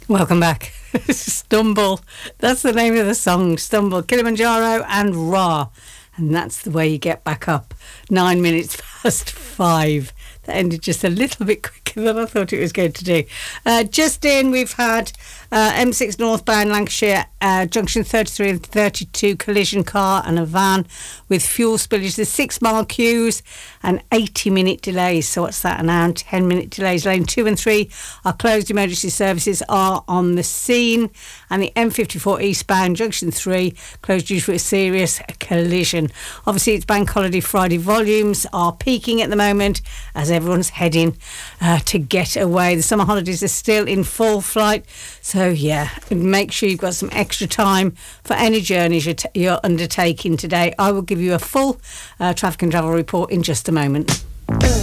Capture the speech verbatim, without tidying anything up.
Welcome back. Stumble. That's the name of the song. Stumble. Kilimanjaro and Ra. And that's the way you get back up. Nine minutes past five. That ended just a little bit quicker than I thought it was going to do. Uh, just in, we've had uh, M six northbound Lancashire, uh, junction thirty-three and thirty-two, collision car and a van with fuel spillage. There's six mile queues and eighty minute delays. So what's that, an hour and ten minute delays? Lane two and three are closed. Emergency services are on the scene. And the M fifty-four eastbound, junction three, closed due to a serious collision. Obviously, it's Bank Holiday Friday. Volumes are peaking at the moment as everyone's heading uh, to get away. The summer holidays are still in full flight. So, yeah, make sure you've got some extra time for any journeys you're, t- you're undertaking today. I will give you a full uh, traffic and travel report in just a moment.